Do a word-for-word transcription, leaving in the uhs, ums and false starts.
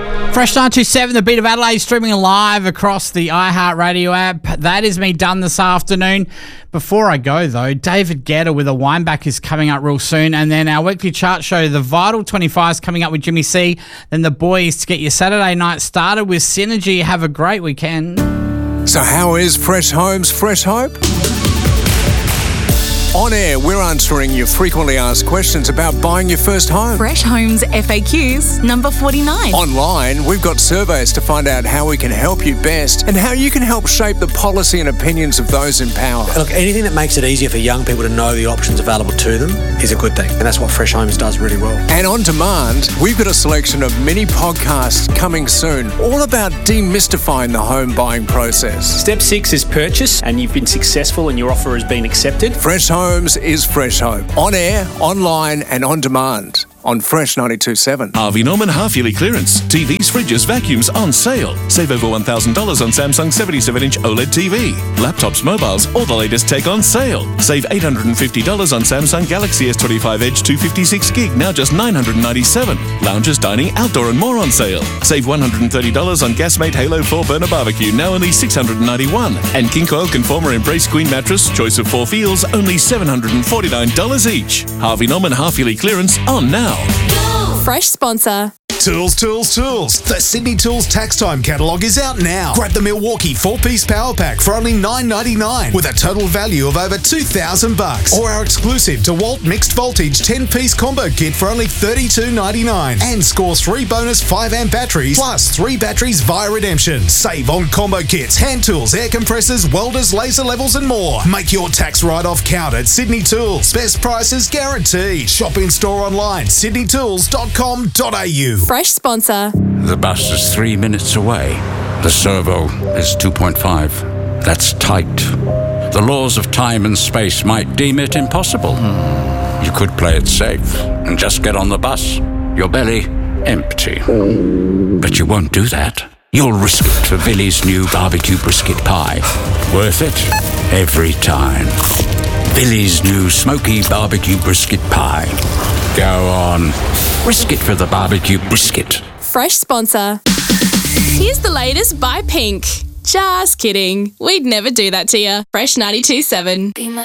Fresh nine two seven, the Beat of Adelaide, streaming live across the iHeartRadio app. That is me done this afternoon. Before I go, though, David Guetta with a Wineback is coming up real soon. And then our weekly chart show, The Vital twenty-five, is coming up with Jimmy C. Then The Boys to get your Saturday night started with Synergy. Have a great weekend. So how is Fresh Homes Fresh Hope? On air, we're answering your frequently asked questions about buying your first home. Fresh Homes F A Qs, number forty-nine. Online, we've got surveys to find out how we can help you best and how you can help shape the policy and opinions of those in power. Look, anything that makes it easier for young people to know the options available to them is a good thing. And that's what Fresh Homes does really well. And on demand, we've got a selection of mini podcasts coming soon, all about demystifying the home buying process. Step six is purchase, and you've been successful and your offer has been accepted. Fresh Homes is Fresh Hope. On air, online and on demand. On Fresh ninety-two point seven. Harvey Norman half-yearly clearance. T Vs, fridges, vacuums on sale. Save over one thousand dollars on Samsung seventy-seven inch OLED T V. Laptops, mobiles, all the latest tech on sale. Save eight hundred fifty dollars on Samsung Galaxy S twenty-five Edge two fifty-six gig, now just nine hundred ninety-seven dollars. Lounges, dining, outdoor and more on sale. Save one hundred thirty dollars on Gasmate Halo four burner barbecue, now only six hundred ninety-one dollars. And King Coil Conformer Embrace Queen mattress, choice of four feels, only seven hundred forty-nine dollars each. Harvey Norman half-yearly clearance on now. Fresh sponsor. Tools, tools, tools. The Sydney Tools Tax Time catalogue is out now. Grab the Milwaukee four-piece power pack for only nine ninety-nine with a total value of over two thousand bucks. Or our exclusive DeWalt mixed voltage ten-piece combo kit for only thirty-two ninety-nine. And score three bonus five amp batteries plus three batteries via redemption. Save on combo kits, hand tools, air compressors, welders, laser levels and more. Make your tax write-off count at Sydney Tools. Best prices guaranteed. Shop in store online, sydney tools dot com dot a u. Fresh sponsor. The bus is three minutes away. The servo is two point five. That's tight. The laws of time and space might deem it impossible. You could play it safe and just get on the bus. Your belly empty. But you won't do that. You'll risk it for Billy's new barbecue brisket pie. Worth it every time. Billy's new smoky barbecue brisket pie. Go on. Risk it for the barbecue brisket. Fresh sponsor. Here's the latest by Pink. Just kidding. We'd never do that to you. Fresh ninety-two point seven.